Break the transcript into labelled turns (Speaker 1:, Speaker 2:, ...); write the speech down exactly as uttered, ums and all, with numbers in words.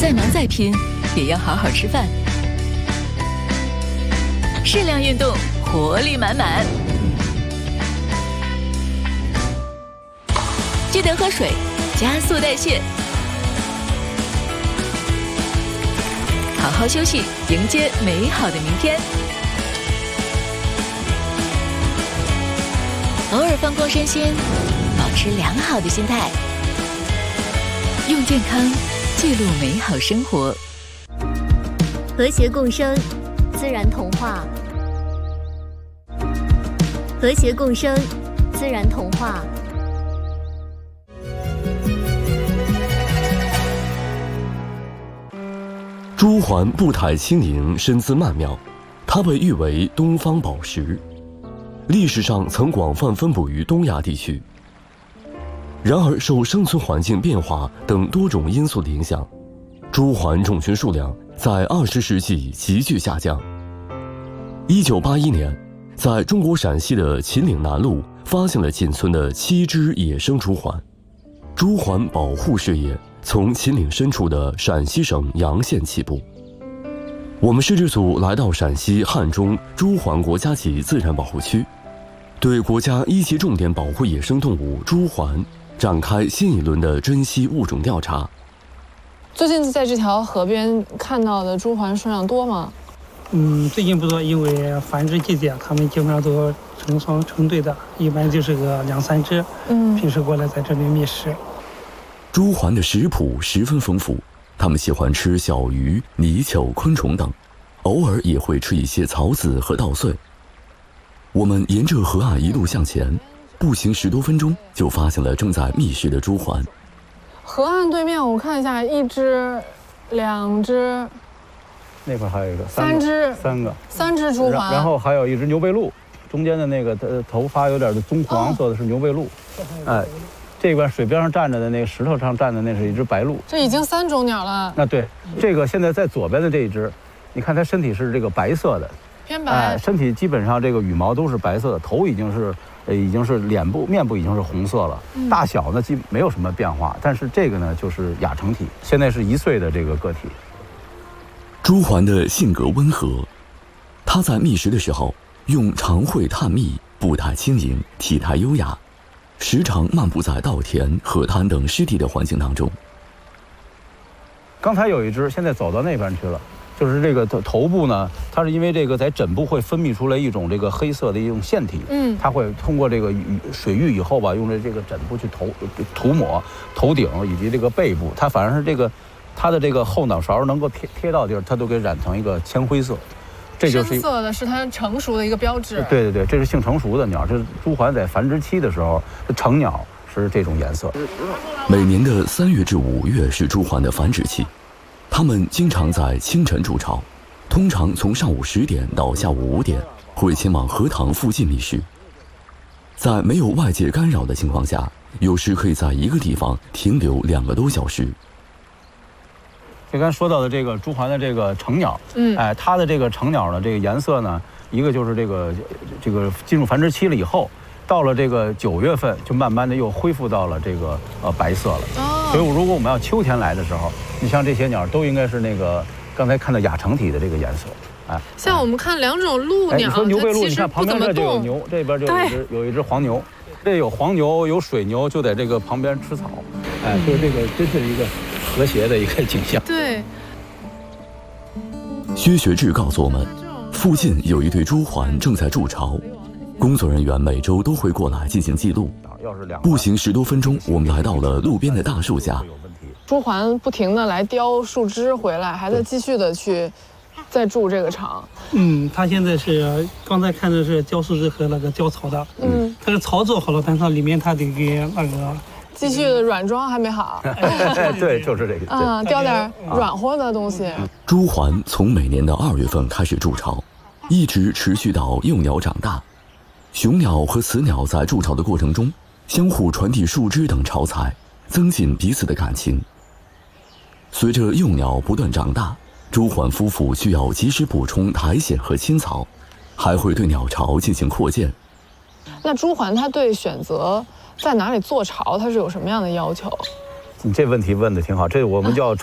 Speaker 1: 再忙再拼，也要好好吃饭。适量运动，活力满满。记得喝水，加速代谢。好好休息，迎接美好的明天。偶尔放空身心，保持良好的心态，用健康记录美好生活。
Speaker 2: 和谐共生，自然童话。和谐共生，自然童话。
Speaker 3: 朱鹮步态轻盈，身姿曼妙，它被誉为东方宝石，历史上曾广泛分布于东亚地区。然而，受生存环境变化等多种因素的影响，朱鹮种群数量在二十世纪急剧下降。一九八一年，在中国陕西的秦岭南麓发现了仅存的七只野生朱鹮，朱鹮保护事业从秦岭深处的陕西省洋县起步。我们摄制组来到陕西汉中朱鹮国家级自然保护区，对国家一级重点保护野生动物朱鹮展开新一轮的珍稀物种调查。
Speaker 4: 最近在这条河边看到的朱鹮数量多吗？
Speaker 5: 嗯，最近不多，因为繁殖季节，它们基本上都成双成对的，一般就是个两三只。嗯，平时过来在这里觅食。
Speaker 3: 朱鹮的食谱十分丰富，它们喜欢吃小鱼、泥鳅、昆虫等，偶尔也会吃一些草籽和稻穗。我们沿着河岸一路向前，步行十多分钟就发现了正在觅食的朱鹮。
Speaker 4: 河岸对面我看一下，一只、两只，
Speaker 6: 那块还有一个，
Speaker 4: 三只，
Speaker 6: 三个，
Speaker 4: 三只朱鹮。
Speaker 6: 然后还有一只牛背鹭，中间的那个呃头发有点的棕黄色的是牛背鹭，哎。这边水边上站着的那个石头上站的那是一只白鹭，
Speaker 4: 这已经三种鸟了。
Speaker 6: 那对，这个现在在左边的这一只，你看它身体是这个白色的，
Speaker 4: 偏白，
Speaker 6: 哎，身体基本上这个羽毛都是白色的，头已经是呃已经是脸部面部已经是红色了，嗯、大小呢基没有什么变化，但是这个呢就是亚成体，现在是一岁的这个个体。
Speaker 3: 朱鹮的性格温和，它在觅食的时候用长喙探觅，步态轻盈，体态优雅。时常漫步在稻田、河滩等湿地的环境当中。
Speaker 6: 刚才有一只，现在走到那边去了。就是这个头头部呢，它是因为这个在枕部会分泌出来一种这个黑色的一种腺体，嗯，它会通过这个水浴以后吧，用着这个枕部去涂涂抹头顶以及这个背部，它反而是这个它的这个后脑勺能够贴贴到地儿，它都给染成一个铅灰色。这就是
Speaker 4: 深色的是它成熟的一个标志。
Speaker 6: 对对对，这是性成熟的鸟，这是朱鹮在繁殖期的时候，成鸟是这种颜色。
Speaker 3: 每年的三月至五月是朱鹮的繁殖期，它们经常在清晨筑巢，通常从上午十点到下午五点会前往荷塘附近觅食。在没有外界干扰的情况下，有时可以在一个地方停留两个多小时。
Speaker 6: 就刚才说到的这个朱鹮的这个成鸟，嗯，哎，它的这个成鸟呢，这个颜色呢，一个就是这个这个进入繁殖期了以后，到了这个九月份，就慢慢的又恢复到了这个呃白色了。哦，所以如果我们要秋天来的时候，你像这些鸟都应该是那个刚才看到亚成体的这个颜色。哎，
Speaker 4: 像我们看两种鹭鸟，
Speaker 6: 哎、你说牛背鹭，你看旁边
Speaker 4: 这
Speaker 6: 就有牛，这边就有一只有一只黄牛，这有黄牛有水牛就在这个旁边吃草，哎，所以这个真是一个和谐的一个景象。
Speaker 4: 对。
Speaker 3: 薛学志告诉我们，附近有一对朱鹮正在筑巢，工作人员每周都会过来进行记录。步行十多分钟，我们来到了路边的大树下。
Speaker 4: 朱鹮不停地来叼树枝回来，还在继续的去再筑这个巢。
Speaker 5: 嗯，他现在是刚才看的是叼树枝和那个叼草的。嗯，它是巢做好了，但是里面它得给那个。
Speaker 4: 继续的软装还没好，
Speaker 6: 对，就是这个
Speaker 4: 啊，叼点软和的东西。
Speaker 3: 朱鹮从每年的二月份开始筑巢，一直持续到幼鸟长大。雄鸟和雌鸟在筑巢的过程中，相互传递树枝等巢材，增进彼此的感情。随着幼鸟不断长大，朱鹮夫妇需要及时补充苔藓和青草，还会对鸟巢进行扩建。
Speaker 4: 那朱鹮它对选择在哪里做巢，它是有什么样的要求？
Speaker 6: 你这问题问的挺好，这我们叫